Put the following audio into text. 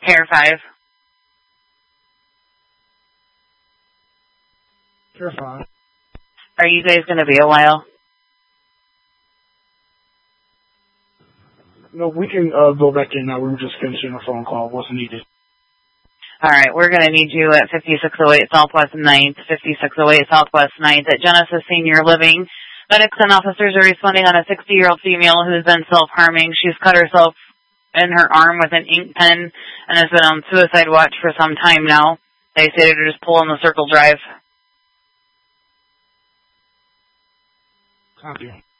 Pair 5. Pair 5. Are you guys going to be a while? No, we can go back in now. We were just finishing a phone call. It wasn't needed. All right, we're going to need you at 5608 Southwest 9th, 5608 Southwest 9th at Genesis Senior Living. Medics and officers are responding on a 60-year-old female who's been self-harming. She's cut herself in her arm with an ink pen and has been on suicide watch for some time now. They say to just pull on the Circle Drive. Copy.